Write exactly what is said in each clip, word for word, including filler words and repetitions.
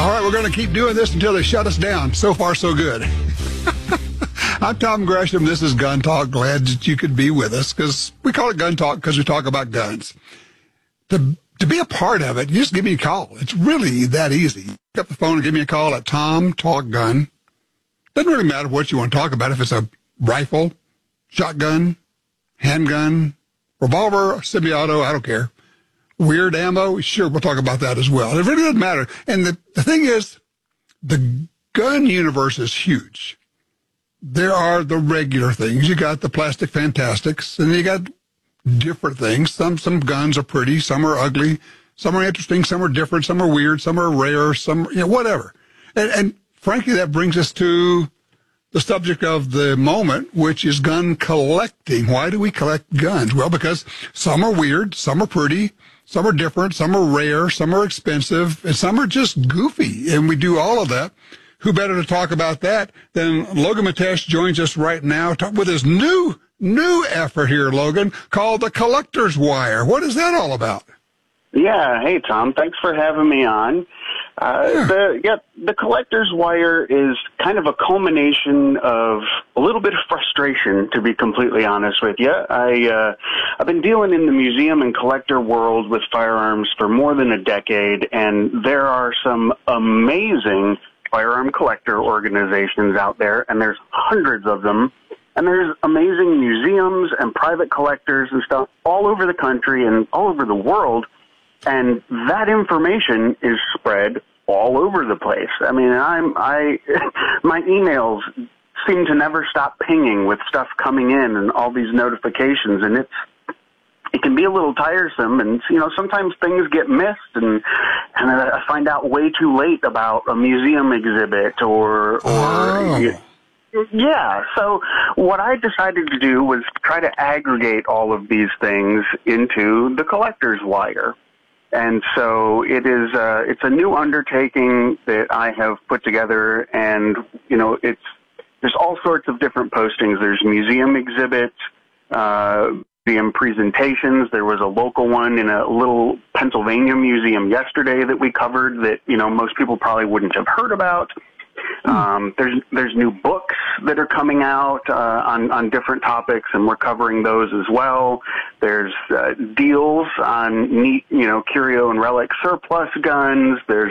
All right, we're going to keep doing this until they shut us down. So far, so good. I'm Tom Gresham. This is Gun Talk. Glad that you could be with us, because we call it Gun Talk because we talk about guns. To, to be a part of it, you just give me a call. It's really that easy. Pick up the phone and give me a call at Tom Talk Gun. Doesn't really matter what you want to talk about. If it's a rifle, shotgun, handgun, revolver, semi-auto, I don't care. Weird ammo, sure, we'll talk about that as well. It really doesn't matter. And the, the thing is, the gun universe is huge. There are the regular things. You got the plastic fantastics, and you got different things. Some some guns are pretty, some are ugly, some are interesting, some are different, some are weird, some are rare, some, you know, whatever. And, and frankly, that brings us to the subject of the moment, which is gun collecting. Why do we collect guns? Well, because some are weird, some are pretty, some are different, some are rare, some are expensive, and some are just goofy. And we do all of that. Who better to talk about that than Logan Matesh joins us right now with his new, new effort here, Logan, called The Collector's Wire. What is that all about? Yeah. Hey, Tom. Thanks for having me on. Uh, yeah. The, yeah, the Collector's Wire is kind of a culmination of a little bit of frustration, to be completely honest with you. I, uh, I've been dealing in the museum and collector world with firearms for more than a decade, and there are some amazing firearm collector organizations out there, and there's hundreds of them. And there's amazing museums and private collectors and stuff all over the country and all over the world. And that information is spread all over the place. I mean, I'm, I, my emails seem to never stop pinging with stuff coming in and all these notifications, and it's, it can be a little tiresome, and, you know, sometimes things get missed, and, and I find out way too late about a museum exhibit or, or, oh. Yeah, so what I decided to do was try to aggregate all of these things into the Collector's Wire. And so it is, uh, it's a new undertaking that I have put together, and, you know, it's, there's all sorts of different postings. There's museum exhibits, uh, museum presentations. There was a local one in a little Pennsylvania museum yesterday that we covered that, you know, most people probably wouldn't have heard about. Um, there's there's new books that are coming out uh, on on different topics, and we're covering those as well. There's uh, deals on neat, you know, curio and relic surplus guns. There's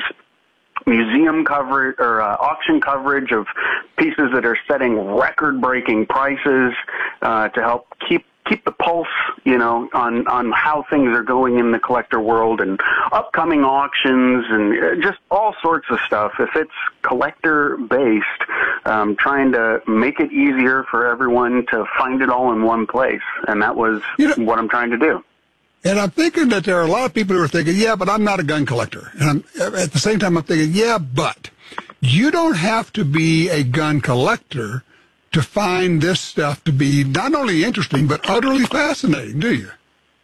museum coverage or uh, auction coverage of pieces that are setting record-breaking prices uh, to help keep. keep the pulse, you know, on, on how things are going in the collector world, and upcoming auctions and just all sorts of stuff. If it's collector-based, um, trying to make it easier for everyone to find it all in one place. And that was you know, what I'm trying to do. And I'm thinking that there are a lot of people who are thinking, yeah, but I'm not a gun collector. And I'm, at the same time, I'm thinking, yeah, but you don't have to be a gun collector to find this stuff to be not only interesting, but utterly fascinating, do you?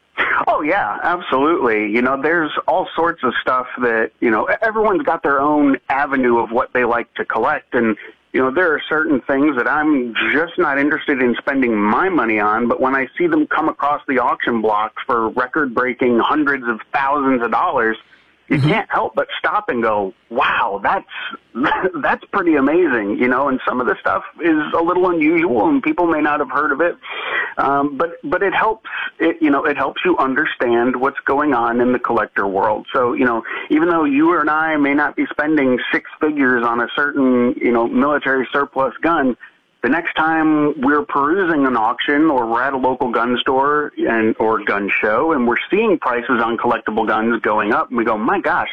Oh, yeah, absolutely. You know, there's all sorts of stuff that, you know, everyone's got their own avenue of what they like to collect. And, you know, there are certain things that I'm just not interested in spending my money on. But when I see them come across the auction blocks for record-breaking hundreds of thousands of dollars, you mm-hmm. can't help but stop and go, wow, that's that's pretty amazing, you know, and some of the stuff is a little unusual and people may not have heard of it. Um, but but it helps, it, you know, it helps you understand what's going on in the collector world. So, you know, even though you and I may not be spending six figures on a certain, you know, military surplus gun, the next time we're perusing an auction or we're at a local gun store and or gun show and we're seeing prices on collectible guns going up, and we go, my gosh,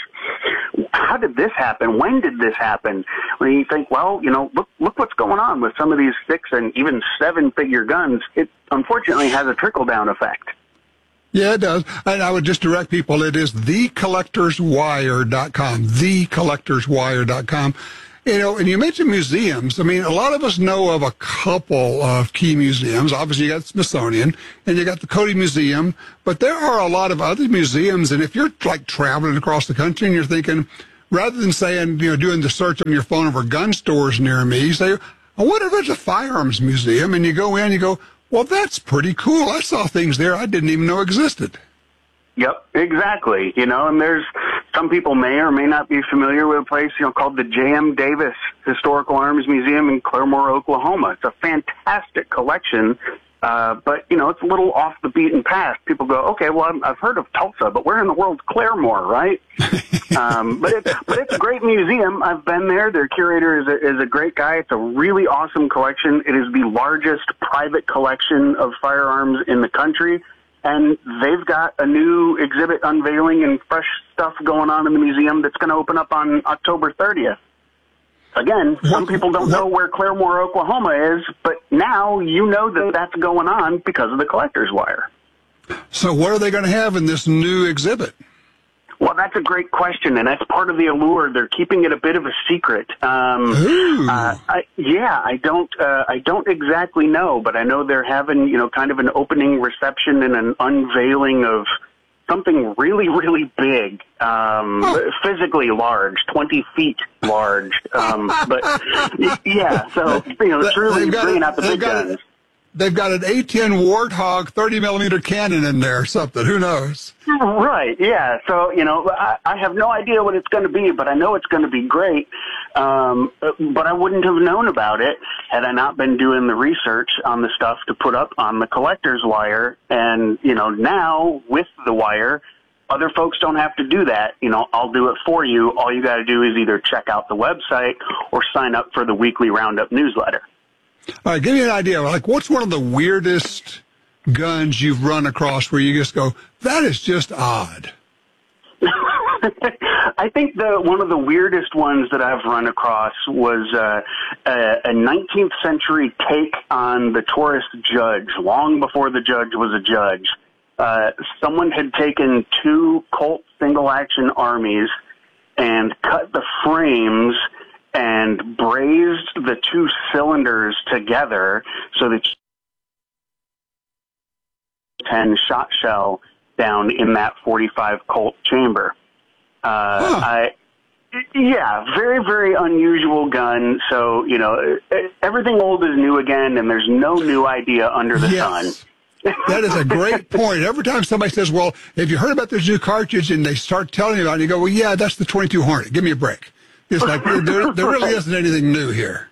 how did this happen? When did this happen? When you think, well, you know, look look what's going on with some of these six and even seven-figure guns. It unfortunately has a trickle-down effect. Yeah, it does. And I would just direct people, it is the collectors wire dot com, the collectors wire dot com. You know, and you mentioned museums. I mean, a lot of us know of a couple of key museums. Obviously, you got Smithsonian, and you got the Cody Museum, but there are a lot of other museums. And if you're, like, traveling across the country and you're thinking, rather than saying, you know, doing the search on your phone for gun stores near me, you say, I wonder if there's a firearms museum. And you go in, you go, well, that's pretty cool. I saw things there I didn't even know existed. Yep, exactly. You know, and there's some people may or may not be familiar with a place, you know, called the J M Davis Historical Arms Museum in Claremore, Oklahoma. It's a fantastic collection, uh, but, you know, it's a little off the beaten path. People go, okay, well, I'm, I've heard of Tulsa, but where in the world's Claremore, right? um, but, it's, but it's a great museum. I've been there. Their curator is a, is a great guy. It's a really awesome collection. It is the largest private collection of firearms in the country. And they've got a new exhibit unveiling and fresh stuff going on in the museum that's going to open up on October thirtieth. Again, some people don't know where Claremore, Oklahoma is, but now you know that that's going on because of the Collector's Wire. So what are they going to have in this new exhibit? Well, that's a great question, and that's part of the allure. They're keeping it a bit of a secret. Um, uh, I, yeah, I don't, uh, I don't exactly know, but I know they're having, you know, kind of an opening reception and an unveiling of something really, really big, um, oh. physically large, twenty feet large. Um, but yeah, so you know, it's really bringing out the big guns. They've got an A ten Warthog thirty millimeter cannon in there or something. Who knows? Right, yeah. So, you know, I, I have no idea what it's going to be, but I know it's going to be great. Um, but I wouldn't have known about it had I not been doing the research on the stuff to put up on the Collector's Wire. And, you know, now with the Wire, other folks don't have to do that. You know, I'll do it for you. All you got to do is either check out the website or sign up for the weekly Roundup newsletter. All right, give me an idea. Like, what's one of the weirdest guns you've run across where you just go, that is just odd? I think the one of the weirdest ones that I've run across was uh, a, a nineteenth century take on the tourist judge, long before the judge was a judge. Uh, someone had taken two Colt single-action armies and cut the frames and brazed the two cylinders together so that ten shot shell down in that forty-five Colt chamber. Uh, huh. I, yeah, very, very unusual gun. So, you know, everything old is new again, and there's no new idea under the yes. sun. That is a great point. Every time somebody says, well, have you heard about this new cartridge? And they start telling you about it, you go, well, yeah, that's the twenty-two Hornet. Give me a break. It's like there, there really isn't anything new here.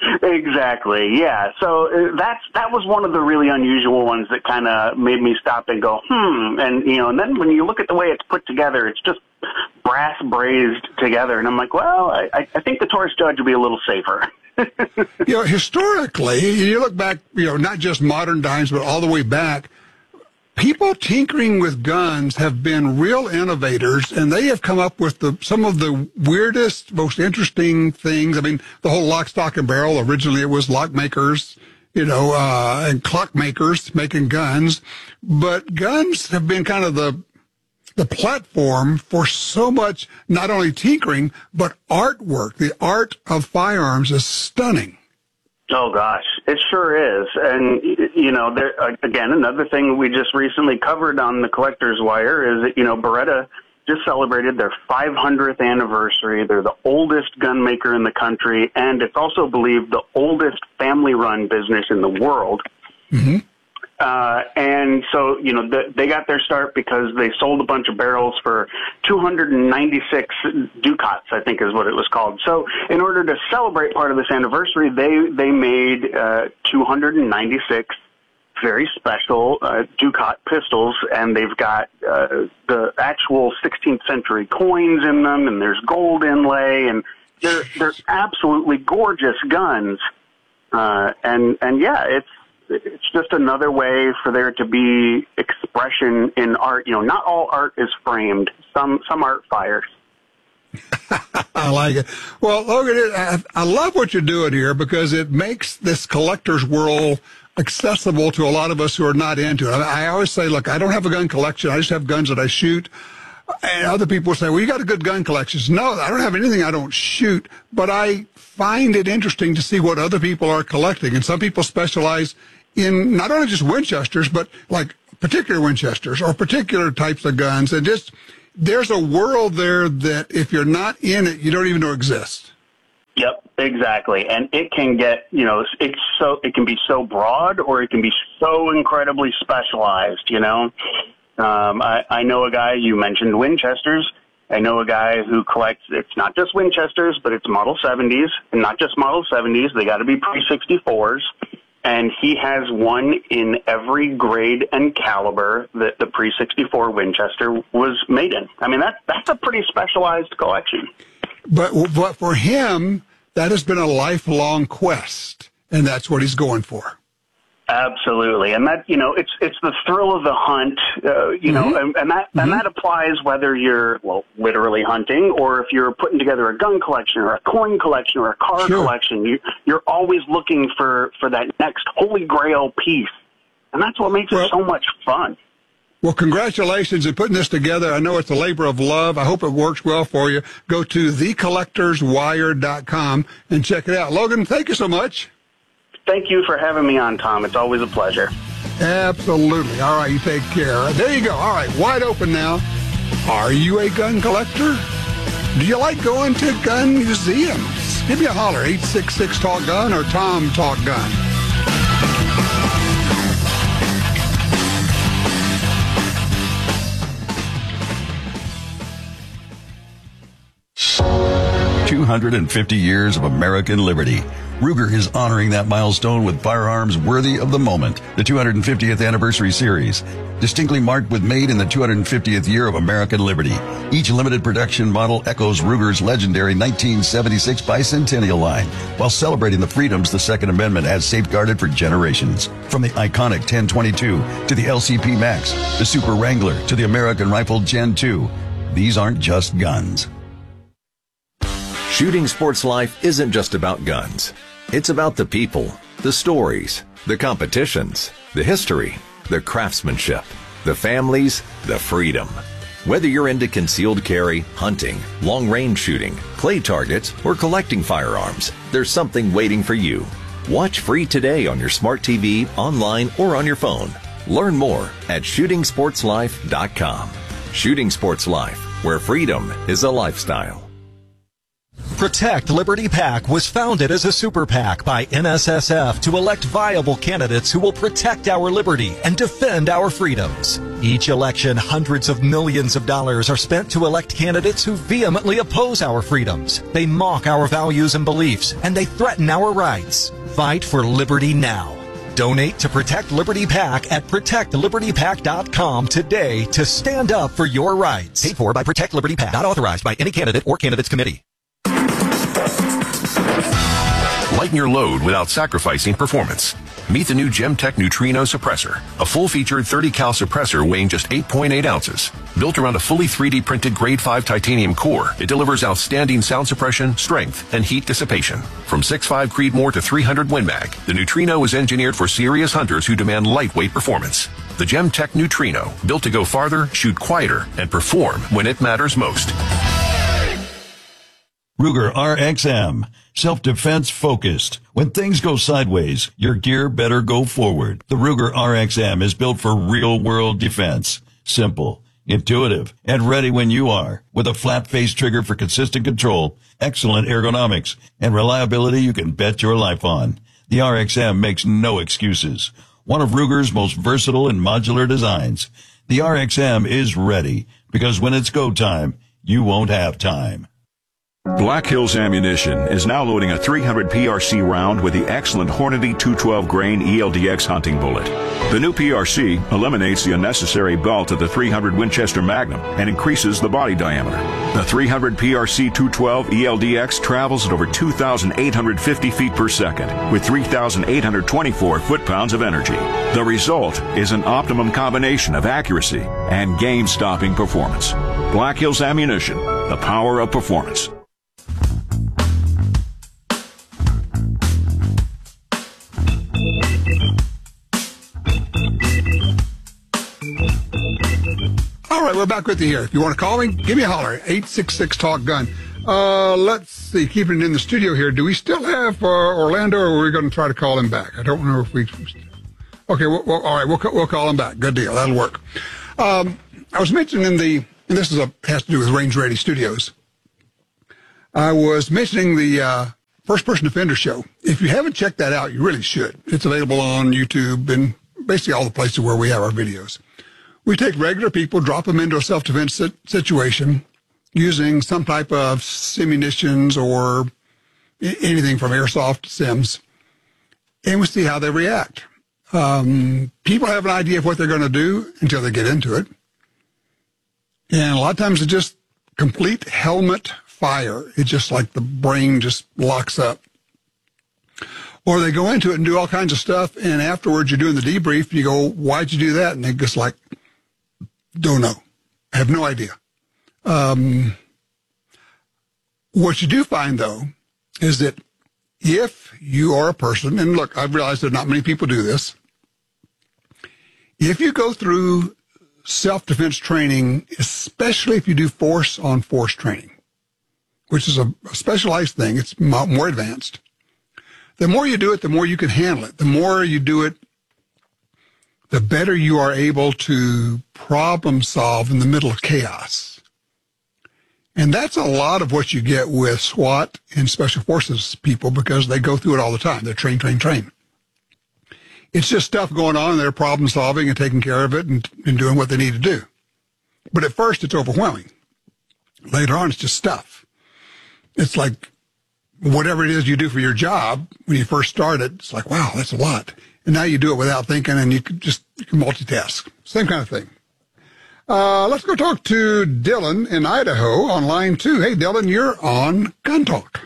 Exactly, yeah. So uh, that's that was one of the really unusual ones that kind of made me stop and go, hmm. And, you know, and then when you look at the way it's put together, it's just brass brazed together. And I'm like, well, I, I think the tourist judge would be a little safer. You know, historically, you look back, you know, not just modern times, but all the way back, people tinkering with guns have been real innovators, and they have come up with the, some of the weirdest, most interesting things. I mean, the whole lock, stock, and barrel, originally it was lock makers, you know, uh, and clock makers making guns. But guns have been kind of the the platform for so much, not only tinkering, but artwork. The art of firearms is stunning. Oh, gosh, it sure is. And, you know, there, again, another thing we just recently covered on the Collector's Wire is that, you know, Beretta just celebrated their five hundredth anniversary. They're the oldest gun maker in the country, and it's also believed the oldest family-run business in the world. Mm-hmm. Uh, and so, you know, the, they got their start because they sold a bunch of barrels for two hundred ninety-six ducats, I think is what it was called. So in order to celebrate part of this anniversary, they, they made, uh, two hundred ninety-six very special, uh, ducat pistols, and they've got, uh, the actual sixteenth century coins in them, and there's gold inlay, and they're, they're absolutely gorgeous guns. Uh, and, and yeah, it's, It's just another way for there to be expression in art. You know, not all art is framed. Some some art fires. I like it. Well, Logan, I, I love what you're doing here because it makes this collector's world accessible to a lot of us who are not into it. I, I always say, look, I don't have a gun collection. I just have guns that I shoot. And other people say, well, you got a good gun collection. No, I don't have anything I don't shoot, but I find it interesting to see what other people are collecting. And some people specialize in not only just Winchesters, but like particular Winchesters or particular types of guns. And just, there's a world there that if you're not in it, you don't even know exists. Yep, exactly. And it can get, you know, it's so, it can be so broad or it can be so incredibly specialized, you know. Um, I, I know a guy, you mentioned Winchesters. I know a guy who collects, it's not just Winchesters, but it's Model seventies, and not just Model seventies, they got to be pre sixty-fours. And he has one in every grade and caliber that the pre sixty-four Winchester was made in. I mean, that that's a pretty specialized collection. But, but for him, that has been a lifelong quest, and that's what he's going for. Absolutely, and that, you know, it's it's the thrill of the hunt, uh, you mm-hmm. know, and, and that mm-hmm. and that applies whether you're, well, literally hunting, or if you're putting together a gun collection or a coin collection or a car sure. collection. You, you're always looking for, for that next holy grail piece, and that's what makes well, it so much fun. Well, congratulations on putting this together. I know it's a labor of love. I hope it works well for you. Go to the collectors wire dot com and check it out. Logan, thank you so much. Thank you for having me on, Tom. It's always a pleasure. Absolutely. All right, you take care. There you go. All right, wide open now. Are you a gun collector? Do you like going to gun museums? Give me a holler, eight six six talk gun or Tom Talk Gun. two hundred fifty years of American liberty. Ruger is honoring that milestone with firearms worthy of the moment. The two hundred fiftieth Anniversary Series, distinctly marked with made in the two hundred fiftieth year of American liberty. Each limited production model echoes Ruger's legendary nineteen seventy-six bicentennial line, while celebrating the freedoms the Second Amendment has safeguarded for generations. From the iconic ten twenty-two to the L C P Max, the Super Wrangler to the American Rifle Gen two, these aren't just guns. Shooting Sports Life isn't just about guns. It's about the people, the stories, the competitions, the history, the craftsmanship, the families, the freedom. Whether you're into concealed carry, hunting, long-range shooting, clay targets, or collecting firearms, there's something waiting for you. Watch free today on your smart T V, online, or on your phone. Learn more at shooting sports life dot com. Shooting Sports Life, where freedom is a lifestyle. Protect Liberty PAC was founded as a super PAC by N S S F to elect viable candidates who will protect our liberty and defend our freedoms. Each election, hundreds of millions of dollars are spent to elect candidates who vehemently oppose our freedoms. They mock our values and beliefs, and they threaten our rights. Fight for liberty now. Donate to Protect Liberty PAC at protect liberty pac dot com today to stand up for your rights. Paid for by Protect Liberty PAC. Not authorized by any candidate or candidates committee. Lighten your load without sacrificing performance. Meet the new Gemtech Neutrino Suppressor, a full-featured thirty cal suppressor weighing just eight point eight ounces. Built around a fully three D printed grade five titanium core, it delivers outstanding sound suppression, strength, and heat dissipation. From six point five Creedmoor to three hundred Win Mag, the Neutrino is engineered for serious hunters who demand lightweight performance. The Gemtech Neutrino, built to go farther, shoot quieter, and perform when it matters most. Ruger R X M, self-defense focused. When things go sideways, your gear better go forward. The Ruger R X M is built for real-world defense. Simple, intuitive, and ready when you are. With a flat-face trigger for consistent control, excellent ergonomics, and reliability you can bet your life on. The R X M makes no excuses. One of Ruger's most versatile and modular designs. The R X M is ready, because when it's go time, you won't have time. Black Hills Ammunition is now loading a three hundred P R C round with the excellent Hornady two twelve grain E L D X hunting bullet. The new P R C eliminates the unnecessary belt of the three hundred Winchester Magnum and increases the body diameter. The three hundred P R C two twelve E L D X travels at over two thousand eight hundred fifty feet per second with three thousand eight hundred twenty-four foot-pounds of energy. The result is an optimum combination of accuracy and game-stopping performance. Black Hills Ammunition, the power of performance. All right, we're back with you here. If you want to call me, give me a holler, eight six six talk gun. Uh, let's see, keeping it in the studio here, do we still have uh, Orlando, or are we going to try to call him back? I don't know if we... Okay, well, well, all right, we'll, we'll call him back. Good deal, that'll work. Um, I was mentioning the, and this is a, has to do with Range Ready Studios. I was mentioning the uh, First Person Defender show. If you haven't checked that out, you really should. It's available on YouTube and basically all the places where we have our videos. We take regular people, drop them into a self-defense situation, using some type of simunitions or anything from airsoft to sims, and we see how they react. Um, people have an idea of what they're going to do until they get into it. And a lot of times it's just complete helmet fire. It's just like the brain just locks up. Or they go into it and do all kinds of stuff, and afterwards you're doing the debrief, and you go, why'd you do that? And they just like, don't know. I have no idea. Um, what you do find, though, is that if you are a person, and look, I've realized that not many people do this, if you go through self-defense training, especially if you do force-on-force training, which is a, a specialized thing, it's more advanced, the more you do it, the more you can handle it. The more you do it, the better you are able to problem solve in the middle of chaos. And that's a lot of what you get with SWAT and Special Forces people, because they go through it all the time. They're train, train, train. It's just stuff going on, and they're problem solving and taking care of it and, and doing what they need to do. But at first, it's overwhelming. Later on, it's just stuff. It's like whatever it is you do for your job, when you first started, it's like, wow, that's a lot. And now you do it without thinking, and you can just you can multitask. Same kind of thing. Uh, let's go talk to Dylan in Idaho on line two. Hey, Dylan, you're on Gun Talk.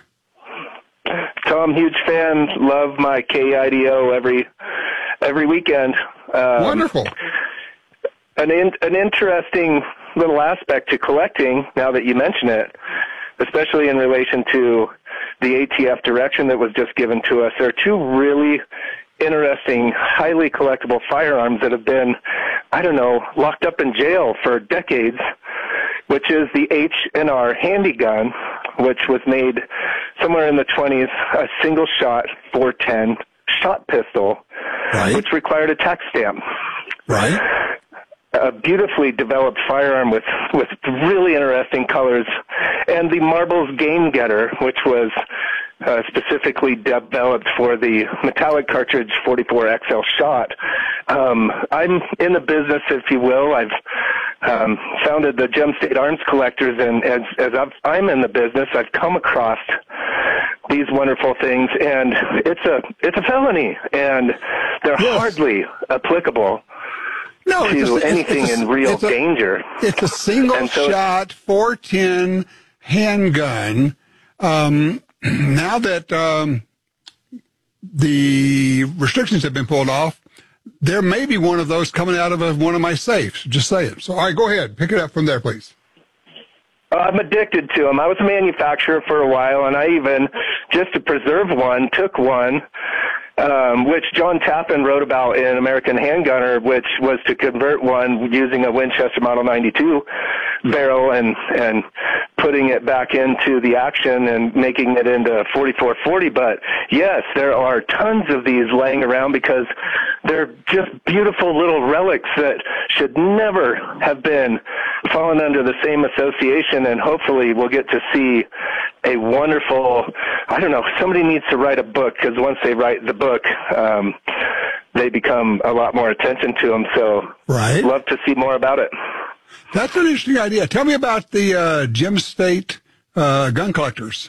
Tom, huge fan. Love my K I D O every every weekend. Um, Wonderful. An in, an interesting little aspect to collecting, now that you mention it, especially in relation to the A T F direction that was just given to us. There are two really interesting, highly collectible firearms that have been, I don't know, locked up in jail for decades, which is the H and R Handygun, which was made somewhere in the twenties, a single-shot four ten shot pistol, right, which required a tax stamp. Right. A beautifully developed firearm with, with really interesting colors. And the Marbles Game Getter, which was uh, specifically developed for the metallic cartridge forty-four X L shot. Um, I'm in the business, if you will. I've um, founded the Gem State Arms Collectors, and as, as I've, I'm in the business, I've come across these wonderful things, and it's a it's a felony, and they're yes. hardly applicable no, to it's a, anything it's a, in real it's a, danger. It's a single so shot four ten handgun. Um, now that um, the restrictions have been pulled off, there may be one of those coming out of a, one of my safes. Just saying. So, all right, go ahead. Pick it up from there, please. I'm addicted to them. I was a manufacturer for a while, and I even, just to preserve one, took one, um, which John Tappan wrote about in American Handgunner, which was to convert one using a Winchester Model ninety-two barrel and and putting it back into the action and making it into forty-four forty. But yes, there are tons of these laying around because they're just beautiful little relics that should never have been fallen under the same association, and hopefully we'll get to see a wonderful, I don't know, somebody needs to write a book, because once they write the book, um, they become a lot more attention to them. So right. Love to see more about it. That's an interesting idea. Tell me about the uh, Gem State uh, Gun Collectors.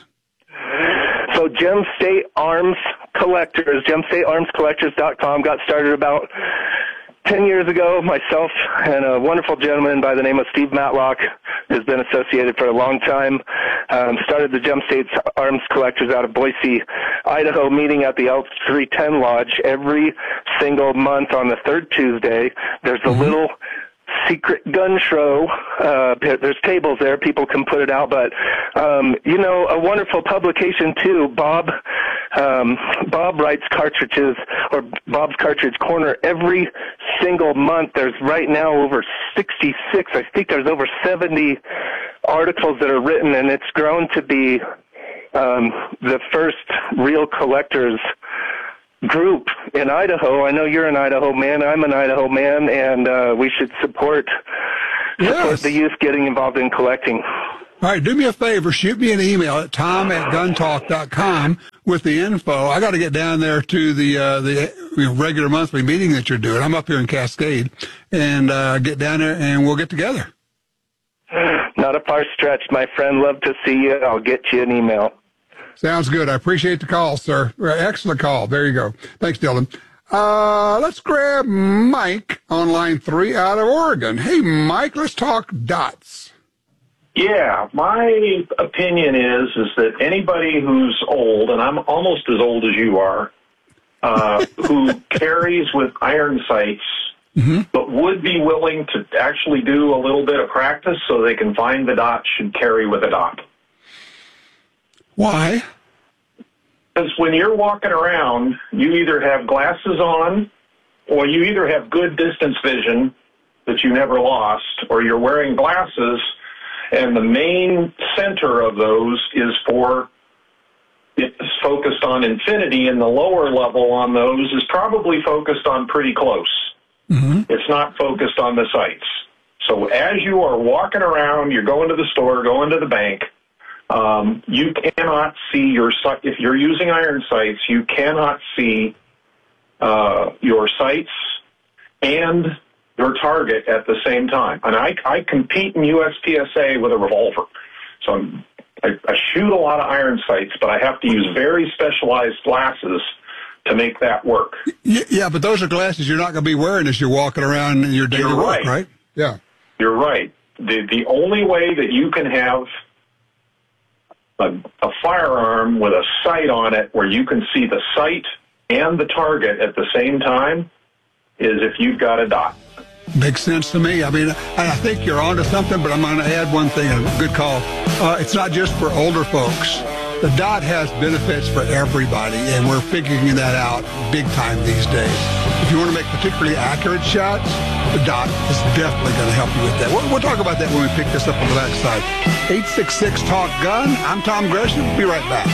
So Gem State Arms Collectors, gem state arms collectors dot com, got started about ten years ago. Myself and a wonderful gentleman by the name of Steve Matlock has been associated for a long time. Um, started the Gem State Arms Collectors out of Boise, Idaho, meeting at the L three ten Lodge every single month on the third Tuesday. There's a mm-hmm. little secret gun show. Uh, there's tables there. People can put it out. But, um, you know, a wonderful publication, too. Bob um, Bob writes cartridges, or Bob's Cartridge Corner, every single month. There's right now over sixty-six. I think there's over seventy articles that are written, and it's grown to be um, the first real collectors group in Idaho. I know you're an Idaho man. I'm an Idaho man, and uh, we should support yes. support the youth getting involved in collecting. All right, do me a favor. Shoot me an email at tom at gun talk dot com with the info. I got to get down there to the uh, the you know, regular monthly meeting that you're doing. I'm up here in Cascade, and uh, get down there, and we'll get together. Not a far stretch, my friend. Love to see you. I'll get you an email. Sounds good. I appreciate the call, sir. Excellent call. There you go. Thanks, Dylan. Uh, let's grab Mike on line three out of Oregon. Hey, Mike, let's talk dots. Yeah, my opinion is is that anybody who's old, and I'm almost as old as you are, uh, who carries with iron sights, mm-hmm. but would be willing to actually do a little bit of practice so they can find the dot, should carry with a dot. Why? Because when you're walking around, you either have glasses on, or you either have good distance vision that you never lost, or you're wearing glasses, and the main center of those is for, it's focused on infinity, and the lower level on those is probably focused on pretty close. Mm-hmm. It's not focused on the sights. So as you are walking around, you're going to the store, going to the bank, um, you cannot see your, if you're using iron sights, you cannot see uh, your sights and your target at the same time. And I, I compete in U S P S A with a revolver. So I'm, I, I shoot a lot of iron sights, but I have to use very specialized glasses to make that work. Yeah, but those are glasses you're not going to be wearing as you're walking around in your daily You're work, right. right? Yeah. You're right. The, the only way that you can have a, a firearm with a sight on it where you can see the sight and the target at the same time is if you've got a dot. Makes sense to me. I mean, I think you're onto something, but I'm going to add one thing, a good call. Uh, it's not just for older folks. The dot has benefits for everybody, and we're figuring that out big time these days. If you want to make particularly accurate shots, the dot is definitely going to help you with that. We'll, we'll talk about that when we pick this up on the backside. eight six six talk gun. I'm Tom Gresham. Be right back.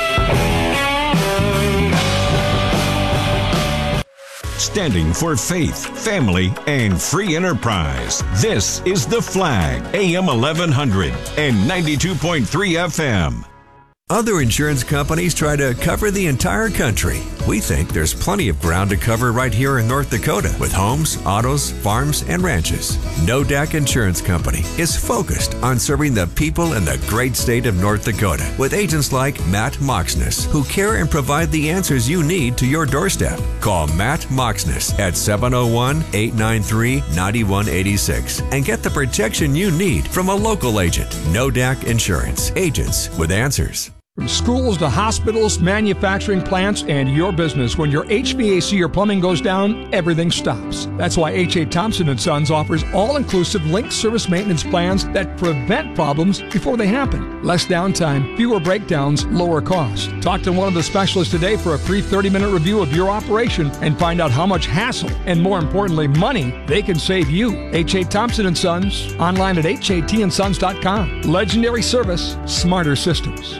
Standing for faith, family, and free enterprise. This is The Flag, A M eleven hundred and ninety-two point three F M. Other insurance companies try to cover the entire country. We think there's plenty of ground to cover right here in North Dakota with homes, autos, farms, and ranches. No D A C Insurance Company is focused on serving the people in the great state of North Dakota with agents like Matt Moxness, who care and provide the answers you need to your doorstep. Call Matt Moxness at seven oh one, eight nine three, nine one eight six and get the protection you need from a local agent. No D A C Insurance. Agents with answers. From schools to hospitals, manufacturing plants, and your business, when your H V A C or plumbing goes down, everything stops. That's why H A. Thompson and Sons offers all-inclusive linked service maintenance plans that prevent problems before they happen. Less downtime, fewer breakdowns, lower cost. Talk to one of the specialists today for a free thirty-minute review of your operation and find out how much hassle and, more importantly, money they can save you. H A. Thompson and Sons, online at H A T and sons dot com. Legendary service, smarter systems.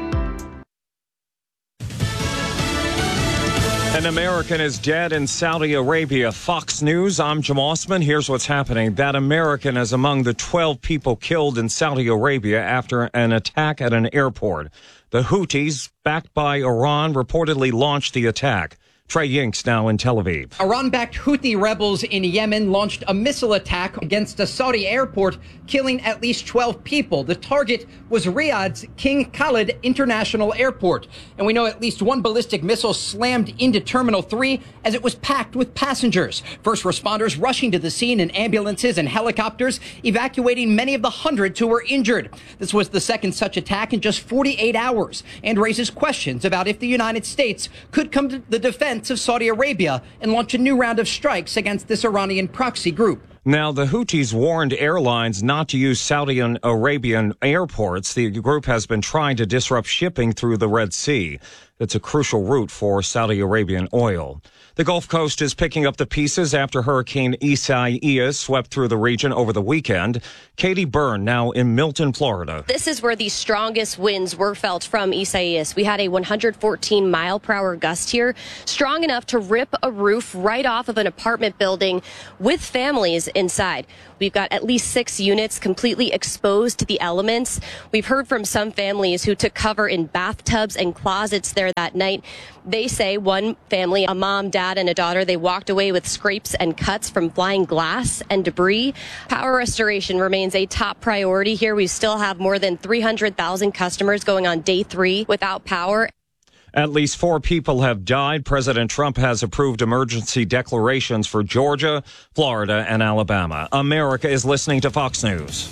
An American is dead in Saudi Arabia. Fox News, I'm Jim Osman. Here's what's happening. That American is among the twelve people killed in Saudi Arabia after an attack at an airport. The Houthis, backed by Iran, reportedly launched the attack. Trey Yinks now in Tel Aviv. Iran-backed Houthi rebels in Yemen launched a missile attack against a Saudi airport, killing at least twelve people. The target was Riyadh's King Khalid International Airport. And we know at least one ballistic missile slammed into Terminal three as it was packed with passengers. First responders rushing to the scene in ambulances and helicopters, evacuating many of the hundreds who were injured. This was the second such attack in just forty-eight hours and raises questions about if the United States could come to the defense of Saudi Arabia and launch a new round of strikes against this Iranian proxy group. Now, the Houthis warned airlines not to use Saudi Arabian airports. The group has been trying to disrupt shipping through the Red Sea. It's a crucial route for Saudi Arabian oil. The Gulf Coast is picking up the pieces after Hurricane Isaias swept through the region over the weekend. Katie Byrne now in Milton, Florida. This is where the strongest winds were felt from Isaias. We had a one hundred fourteen mile per hour gust here, strong enough to rip a roof right off of an apartment building with families inside. We've got at least six units completely exposed to the elements. We've heard from some families who took cover in bathtubs and closets there there that night. They say one family, a mom, dad, and a daughter, they walked away with scrapes and cuts from flying glass and debris. Power restoration remains a top priority here. We still have more than three hundred thousand customers going on day three without power. At least four people have died. President Trump has approved emergency declarations for Georgia, Florida, and Alabama. America is listening to Fox News.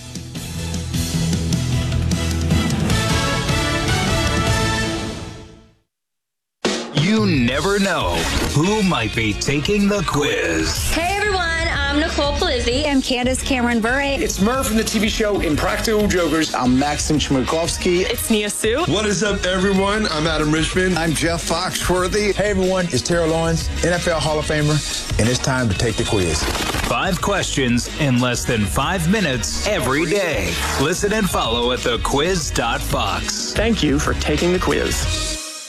You never know who might be taking the quiz. Hey everyone, I'm Nicole Polizzi. I'm Candace Cameron Bure. It's Murph from the T V show Impractical Jokers. I'm Maxim Chmerkovskiy. It's Nia Sue. What is up, everyone? I'm Adam Richmond. I'm Jeff Foxworthy. Hey everyone, it's Terrell Owens, N F L Hall of Famer, and it's time to take the quiz. Five questions in less than five minutes every day. Listen and follow at the quiz dot fox. Thank you for taking the quiz.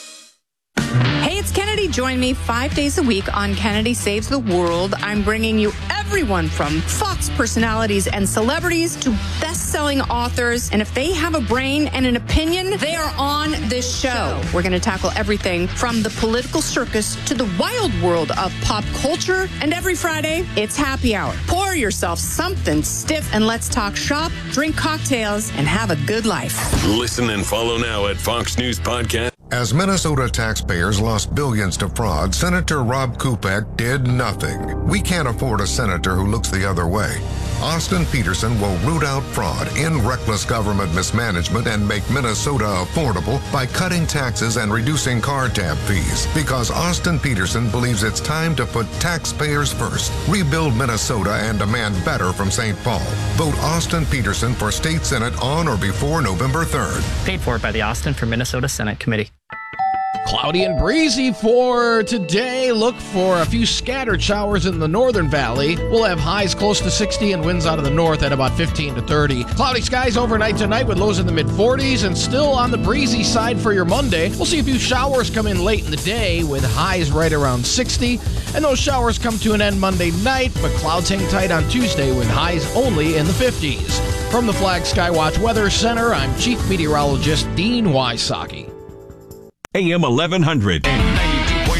Hey, it's Kennedy. Join me five days a week on Kennedy Saves the World. I'm bringing you everyone from Fox personalities and celebrities to best-selling authors. And if they have a brain and an opinion, they are on this show. We're going to tackle everything from the political circus to the wild world of pop culture. And every Friday, it's happy hour. Pour yourself something stiff and let's talk shop, drink cocktails, and have a good life. Listen and follow now at Fox News Podcast. As Minnesota taxpayers lost billions to fraud, Senator Rob Kupek did nothing. We can't afford a senator who looks the other way. Austin Petersen will root out fraud, end reckless government mismanagement, and make Minnesota affordable by cutting taxes and reducing car tab fees. Because Austin Petersen believes it's time to put taxpayers first, rebuild Minnesota, and demand better from Saint Paul. Vote Austin Petersen for State Senate on or before November third. Paid for by the Austin for Minnesota Senate Committee. Cloudy and breezy for today. Look for a few scattered showers in the northern valley. We'll have highs close to sixty and winds out of the north at about fifteen to thirty. Cloudy skies overnight tonight with lows in the mid forties and still on the breezy side for your Monday. We'll see a few showers come in late in the day with highs right around sixty. And those showers come to an end Monday night, but clouds hang tight on Tuesday with highs only in the fifties. From the Flag Skywatch Weather Center, I'm Chief Meteorologist Dean Wysocki. A M eleven hundred and